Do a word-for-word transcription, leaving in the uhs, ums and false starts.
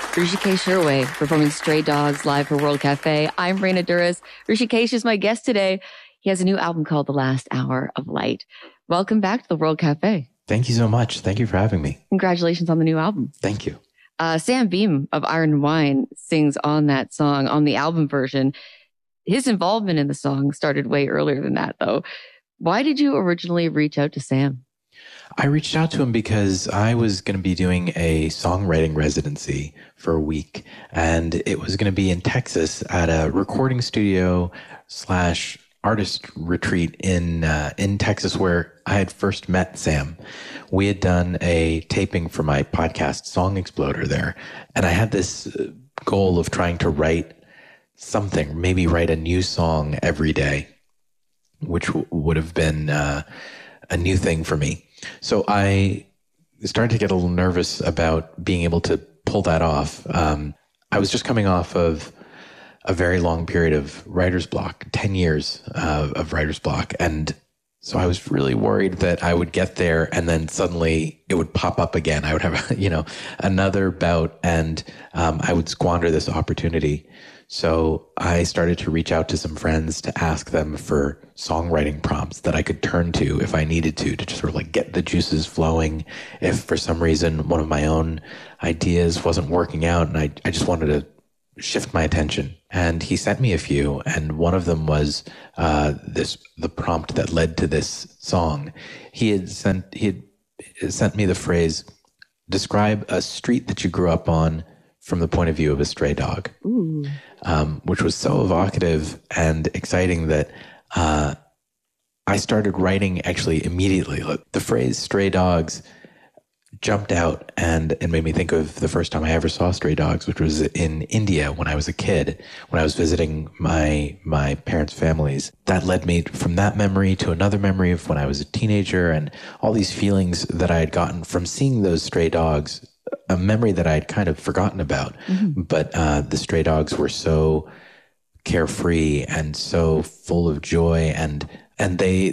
Rishikesh Hirway performing Stray Dogs live for World Cafe. I'm Raina Duras. Rishikesh is my guest today. He has a new album called The Last Hour of Light. Welcome back to the World Cafe. Thank you so much. Thank you for having me. Congratulations on the new album. Thank you. Uh, Sam Beam of Iron and Wine sings on that song, on the album version. His involvement in the song started way earlier than that, though. Why did you originally reach out to Sam? I reached out to him because I was going to be doing a songwriting residency for a week, and it was going to be in Texas at a recording studio slash artist retreat in uh, in Texas, where I had first met Sam. We had done a taping for my podcast, Song Exploder, there, and I had this goal of trying to write something, maybe write a new song every day, which w- would have been uh, a new thing for me. So I started to get a little nervous about being able to pull that off. Um, I was just coming off of a very long period of writer's block, ten years uh, of writer's block. And so I was really worried that I would get there and then suddenly it would pop up again. I would have, you know, another bout and um, I would squander this opportunity. So I started to reach out to some friends to ask them for songwriting prompts that I could turn to if I needed to, to just sort of like get the juices flowing. If for some reason one of my own ideas wasn't working out and I, I just wanted to shift my attention. And he sent me a few, and one of them was uh, this the prompt that led to this song. He had sent he had sent me the phrase, "Describe a street that you grew up on from the point of view of a stray dog," um, which was so evocative and exciting that uh, I started writing actually immediately. The phrase "stray dogs" jumped out and it made me think of the first time I ever saw stray dogs, which was in India when I was a kid, when I was visiting my my parents' families. That led me from that memory to another memory of when I was a teenager and all these feelings that I had gotten from seeing those stray dogs, a memory that I had kind of forgotten about. Mm-hmm. But uh, the stray dogs were so carefree and so full of joy, and and they